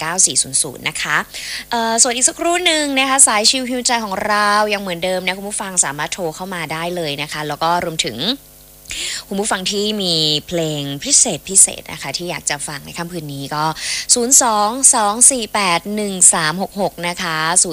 094009400นะคะส่วนอีกสักครู่หนึ่งนะคะสายชิลฮิวใจของเรายังเหมือนเดิมนะคุณผู้ฟังสามารถโทรเข้ามาได้เลยนะคะแล้วก็รวมถึงคุณผู้ฟังที่มีเพลงพิเศษนะคะที่อยากจะฟังในค่ำคืนนี้ก็02-248-1366นะคะ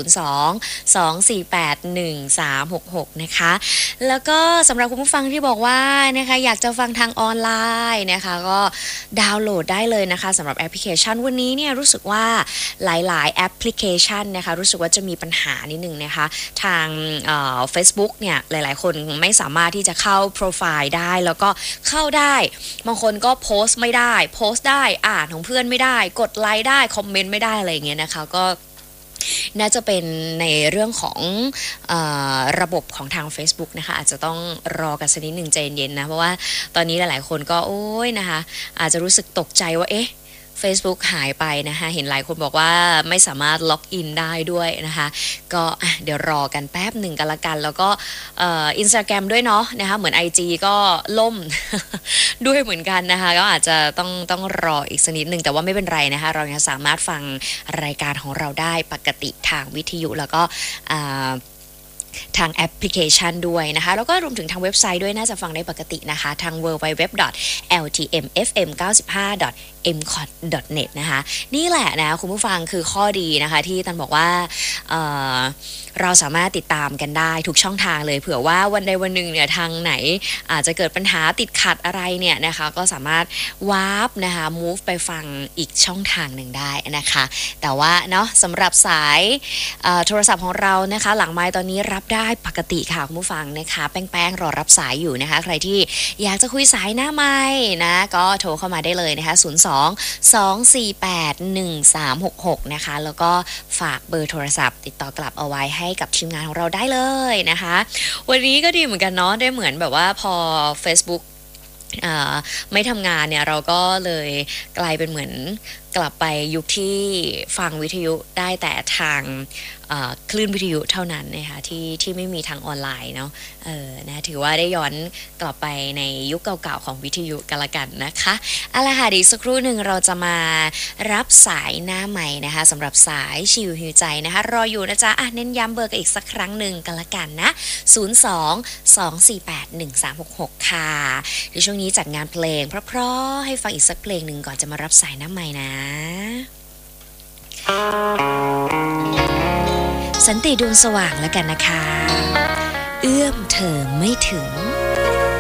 02-248-1366นะคะแล้วก็สำหรับคุณผู้ฟังที่บอกว่านะคะอยากจะฟังทางออนไลน์นะคะก็ดาวน์โหลดได้เลยนะคะสำหรับแอปพลิเคชันวันนี้เนี่ยรู้สึกว่าหลายๆแอปพลิเคชันนะคะรู้สึกว่าจะมีปัญหานิดนึงนะคะทางFacebook เนี่ยหลายๆคนไม่สามารถที่จะเข้าโปรไฟล์ได้แล้วก็เข้าได้บางคนก็โพสต์ไม่ได้โพสต์ได้อ่านของเพื่อนไม่ได้กดไลค์ได้คอมเมนต์ไม่ได้อะไรอย่างเงี้ยนะคะก็น่าจะเป็นในเรื่องของระบบของทาง Facebook นะคะอาจจะต้องรอกันสักนิดหนึ่งใจเย็นๆนะเพราะว่าตอนนี้หลายๆคนก็โอ้ยนะคะอาจจะรู้สึกตกใจว่าFacebook หายไปนะคะเห็นหลายคนบอกว่าไม่สามารถล็อกอินได้ด้วยนะคะก็เดี๋ยวรอกันแป๊บหนึ่งกันละกันแล้วก็Instagram ด้วยเนาะนะคะเหมือน IG ก็ล่ม ด้วยเหมือนกันนะคะก็อาจจะต้องรออีกสักนิดหนึ่งแต่ว่าไม่เป็นไรนะคะเรายังสามารถฟังรายการของเราได้ปกติทางวิทยุแล้วก็ทางแอปพลิเคชันด้วยนะคะแล้วก็รวมถึงทางเว็บไซต์ด้วยน่าจะฟังได้ปกตินะคะทาง www.ltmfm95.mcot.net นะคะนี่แหละนะคุณผู้ฟังคือข้อดีนะคะที่ตันบอกว่าเราสามารถติดตามกันได้ทุกช่องทางเลยเผื่อว่าวันใดวันหนึ่งเนี่ยทางไหนอาจจะเกิดปัญหาติดขัดอะไรเนี่ยนะคะก็สามารถวาร์ปนะคะ move ไปฟังอีกช่องทางหนึ่งได้นะคะแต่ว่าเนาะสำหรับสายโทรศัพท์ของเรานะคะหลังไมค์ตอนนี้รับได้ปกติค่ะคุณผู้ฟังนะคะแป้งๆรอรับสายอยู่นะคะใครที่อยากจะคุยสายหน้าไมค์นะก็โทรเข้ามาได้เลยนะคะ02-248-1366นะคะแล้วก็ฝากเบอร์โทรศัพท์ติดต่อกลับเอาไว้ให้กับทีมงานของเราได้เลยนะคะวันนี้ก็ดีเหมือนกันเนาะได้เหมือนแบบว่าพอ Facebook ไม่ทำงานเนี่ยเราก็เลยกลายเป็นเหมือนกลับไปยุคที่ฟังวิทยุได้แต่ทางคลื่นวิทยุเท่านั้นนะคะที่ไม่มีทางออนไลน์เนาะนะถือว่าได้ย้อนกลับไปในยุคเก่าๆของวิทยุกันละกันนะคะเอาล่ะค่ะดีสักครู่หนึ่งเราจะมารับสายหน้าใหม่นะคะสำหรับสายชิวหิวใจนะคะรออยู่นะจ๊ะเน้นย้ำเบอร์กันอีกสักครั้งหนึ่งกันละกันนะ02-248-1366ค่ะในช่วงนี้จัดงานเพลงเพราะๆให้ฟังอีกสักเพลงหนึ่งก่อนจะมารับสายหน้าใหม่นะสันติดวงสว่างแล้วกันนะคะเอื้อมเธอไม่ถึง